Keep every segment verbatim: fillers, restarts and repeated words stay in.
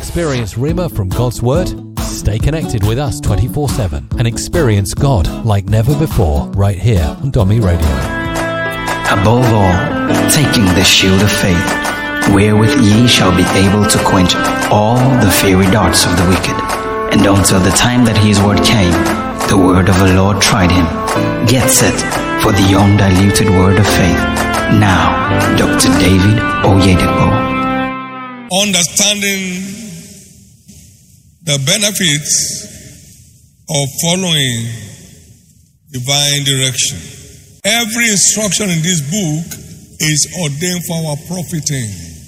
experience Rhema from God's Word? Stay connected with us twenty-four seven and experience God like never before right here on Domi Radio. Above all, taking the shield of faith, wherewith ye shall be able to quench all the fiery darts of the wicked. And until the time that his word came, the word of the Lord tried him. Get set for the undiluted word of faith. Now, Doctor David Oyedepo. Understanding the benefits of following divine direction. Every instruction in this book is ordained for our profiting.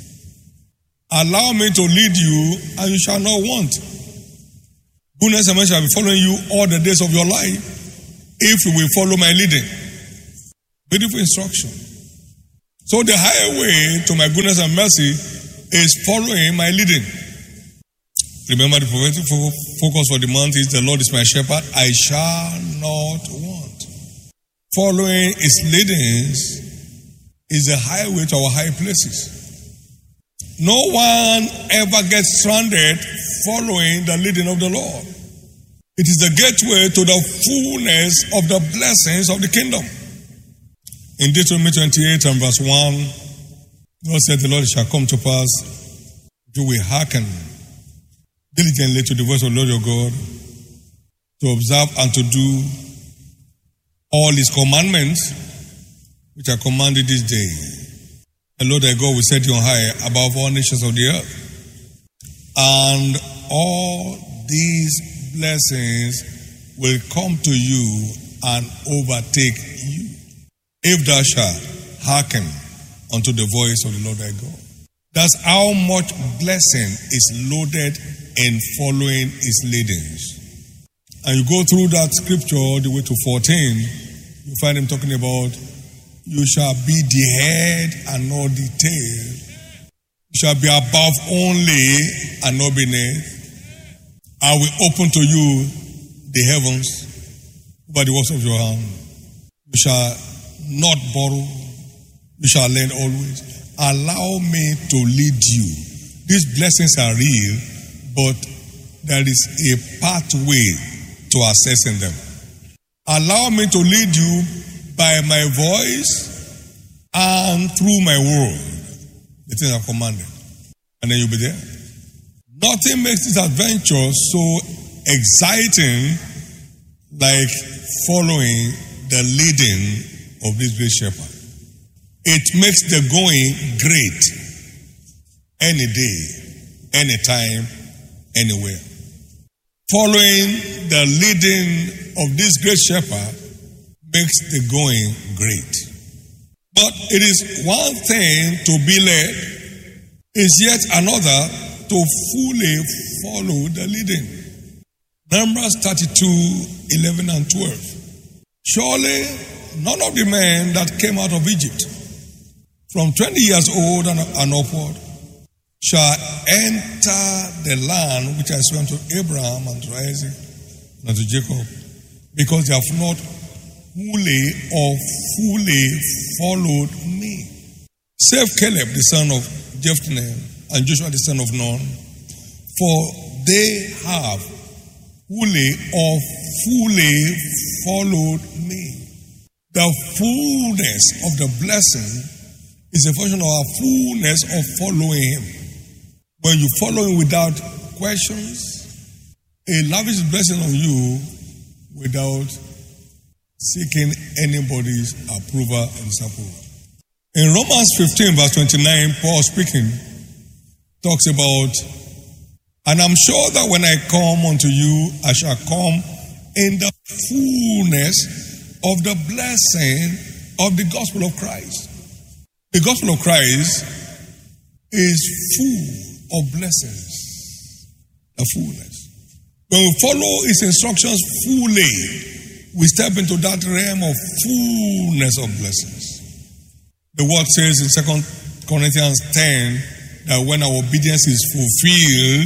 Allow me to lead you, and you shall not want. Goodness and mercy shall be following you all the days of your life if you will follow my leading. Beautiful instruction. So the highway to my goodness and mercy is following my leading. Remember, the prophetic focus for the month is the Lord is my shepherd, I shall not want. Following his leadings is the highway to our high places. No one ever gets stranded following the leading of the Lord. It is the gateway to the fullness of the blessings of the kingdom. In Deuteronomy twenty-eight and verse one, God said, the Lord shall come to pass if you will hearken diligently to the voice of the Lord your God, to observe and to do all his commandments, which are commanded this day. The Lord thy God will set you on high above all nations of the earth. And all these blessings will come to you and overtake you, if thou shalt hearken unto the voice of the Lord thy God. That's how much blessing is loaded in following his leadings. And you go through that scripture all the way to fourteen, you find him talking about, you shall be the head and not the tail. You shall be above only and not beneath. I will open to you the heavens by the works of your hand. You shall not borrow. You shall lend always. Allow me to lead you. These blessings are real, but there is a pathway to accessing them. Allow me to lead you by my voice and through my word. The things are commanded. And then you'll be there. Nothing makes this adventure so exciting like following the leading of this great shepherd. It makes the going great. Any day, any time, anywhere. Following the leading of this great shepherd makes the going great. But it is one thing to be led, is yet another to fully follow the leading. Numbers thirty-two, eleven and twelve. Surely none of the men that came out of Egypt from twenty years old and, and upward shall enter the land which I swore unto Abraham and to Isaac and to Jacob, because they have not wholly or fully followed me. Save Caleb the son of Jephunneh and Joshua the son of Nun, for they have wholly or fully followed me. The fullness of the blessing is a function of our fullness of following him. When you follow him without questions, he lavishes blessing on you without seeking anybody's approval and disapproval. In Romans fifteen, verse twenty-nine, Paul speaking, talks about, and I'm sure that when I come unto you, I shall come in the fullness of the blessing of the gospel of Christ. The gospel of Christ is full of blessings. The fullness. When we follow his instructions fully, we step into that realm of fullness of blessings. The word says in Second Corinthians ten that when our obedience is fulfilled,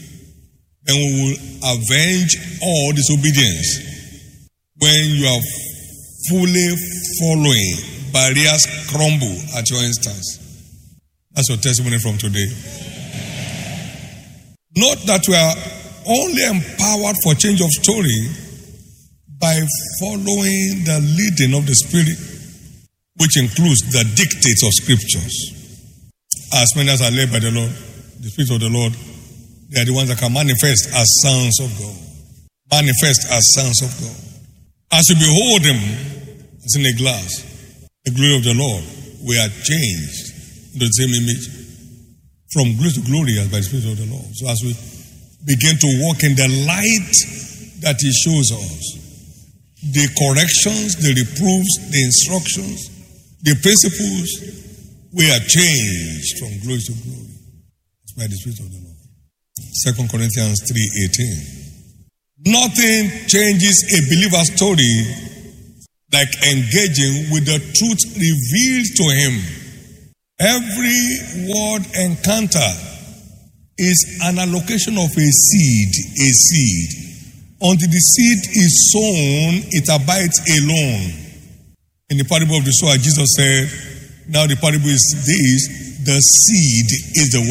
then we will avenge all disobedience. When you are fully following, barriers crumble at your instance. That's your testimony from today. Note that we are only empowered for change of story by following the leading of the Spirit, which includes the dictates of Scriptures. As many as are led by the Lord, the Spirit of the Lord, they are the ones that can manifest as sons of God. Manifest as sons of God. As we behold Him, as in a glass, the glory of the Lord, we are changed into the same image from glory to glory as by the Spirit of the Lord. So as we begin to walk in the light that He shows us, the corrections, the reproofs, the instructions, the principles, we are changed from glory to glory as by the Spirit of the Lord. Second Corinthians three eighteen. Nothing changes a believer's story like engaging with the truth revealed to him. Every word encounter is an allocation of a seed, a seed. Until the seed is sown, it abides alone. In the parable of the sower, Jesus said, now the parable is this, the seed is the